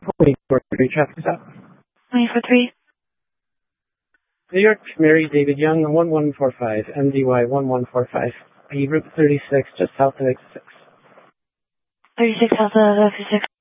Wait for 3 traffic stop. Wait for 3. New York, Mary David Young, 1145, MDY 1145. Route 36, just south of exit 6. 36 south of exit 6.